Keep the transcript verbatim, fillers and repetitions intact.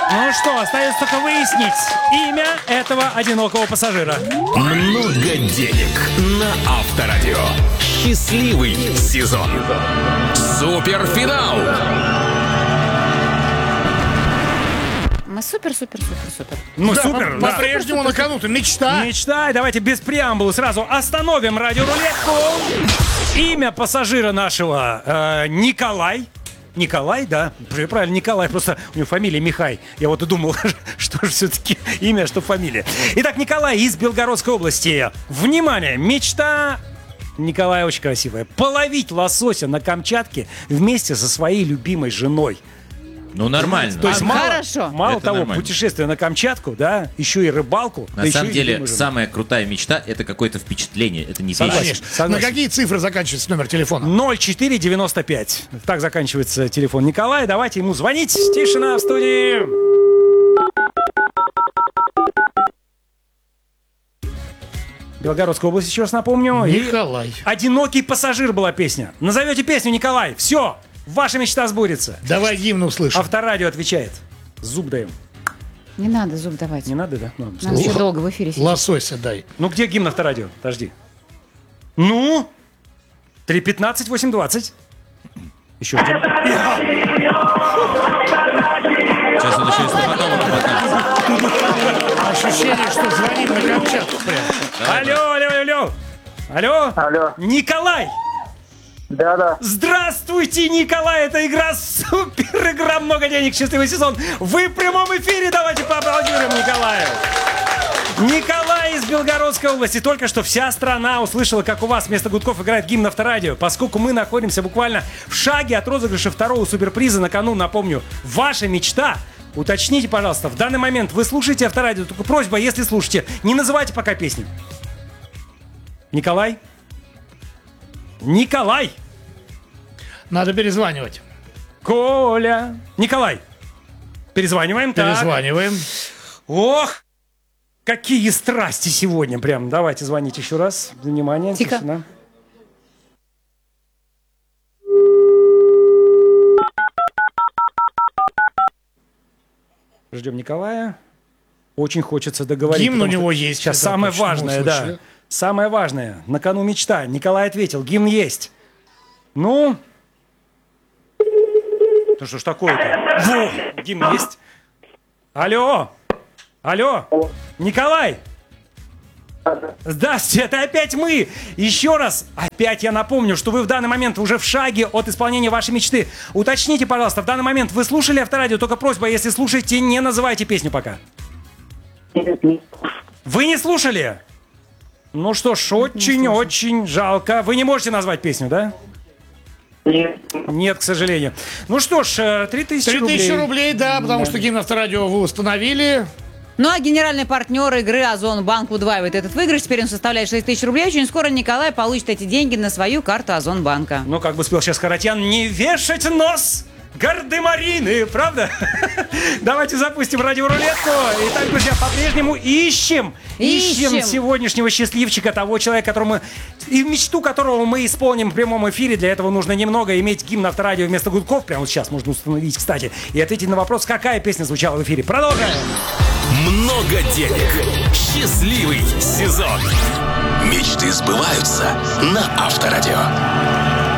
Ну что, остается только выяснить имя этого одинокого пассажира. Много денег на Авторадио. Счастливый сезон. Суперфинал. Мы супер-супер-супер-супер. Ну, Да, супер, по- да. По-прежнему на кону-то мечта. Мечтай, давайте без преамбулы сразу остановим радиорулетку. Имя пассажира нашего э, Николай. Николай, да, правильно, Николай, просто у него фамилия Михай. Я вот и думал, что же все-таки имя, что фамилия. Итак, Николай из Белгородской области. Внимание, мечта Николая очень красивая. Половить лосося на Камчатке вместе со своей любимой женой. Ну, нормально. То есть А, мало, хорошо. мало Это того, нормально. путешествие на Камчатку, да, еще и рыбалку. На да самом еще и деле, любимую жену. самая крутая мечта — это какое-то впечатление, это не Согласен. песня. Конечно. Согласен. На какие цифры заканчивается номер телефона? ноль четыре девяносто пять. Так заканчивается телефон Николая. Давайте ему звонить. Тишина в студии. Белгородская область, еще раз напомню. И Николай. «Одинокий пассажир» была песня. Назовете песню, Николай. Все, ваша мечта сбудется. Давай гимн услышим. Авторадио отвечает. Зуб даем. Не надо зуб давать. Не надо, да? Ну, Нам еще долго в эфире сидеть. Лосося дай. ну где гимн Авторадио? Подожди. Ну? три пятнадцать восемь двадцать. Еще один. Сейчас он еще и стоматолога покажет. Ощущение, что звоним на Камчатку прям. Алло, алло, алло. Алло? Алло. Николай! Да-да. Здравствуйте, Николай! Это игра супер игра «Много денег. Счастливый сезон». Вы в прямом эфире. Давайте поаплодируем Николаю. Николай из Белгородской области. Только что вся страна услышала, как у вас вместо гудков играет гимн Авторадио. Поскольку мы находимся буквально в шаге от розыгрыша второго суперприза, на кону, напомню, ваша мечта. Уточните, пожалуйста, в данный момент вы слушаете Авторадио. Только просьба, если слушаете, не называйте пока песню. Николай? Николай! Надо перезванивать. Коля! Николай! Перезваниваем. так. Перезваниваем. Ох! Какие страсти сегодня прям. Давайте звонить еще раз. Внимание. Тихо. Тишина. Ждем Николая. Очень хочется договорить. Гимн у потому него что есть. Сейчас это самое точно мы важное, да. услышали. Самое важное. На кону мечта. Николай ответил. Гимн есть. Ну? Ну что ж такое-то? Во! Гимн есть. Алло! Алло! Николай! Здравствуйте, это опять мы! Еще раз, опять я напомню, что вы в данный момент уже в шаге от исполнения вашей мечты. Уточните, пожалуйста, в данный момент вы слушали Авторадио? Только просьба, если слушаете, не называйте песню пока. Вы не слушали? Ну что ж, очень-очень жалко. Вы не можете назвать песню, да? Нет. Нет, к сожалению. Ну что ж, три тысячи Три рублей. тысячи рублей, да, потому что гимн Авторадио вы установили. Ну а генеральный партнер игры Озонбанк удваивает этот выигрыш. Теперь он составляет шесть тысяч рублей. Очень скоро Николай получит эти деньги на свою карту Озонбанка. Ну, как бы спел сейчас Харатьян, не вешать нос гардемарины, правда? Давайте запустим радиорулетку. Итак, друзья, по-прежнему ищем, ищем, Ищем. сегодняшнего счастливчика, того человека, которому и мечту которого мы исполним в прямом эфире. Для этого нужно немного иметь гимн Авторадио вместо гудков. Прямо вот сейчас можно установить, кстати, и ответить на вопрос, какая песня звучала в эфире. Продолжаем. Много денег. Счастливый сезон. Мечты сбываются на Авторадио.